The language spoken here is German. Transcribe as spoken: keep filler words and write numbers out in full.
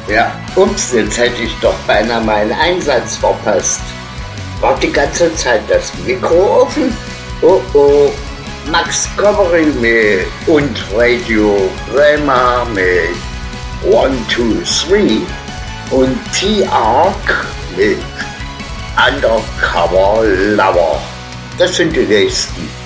Ja, ups, jetzt hätte ich doch beinahe meinen Einsatz verpasst. War die ganze Zeit das Mikro offen? Oh oh, Max Covering mit und Radio Bremer mit one two three und T-Arc mit Undercover Lover. Das sind die nächsten.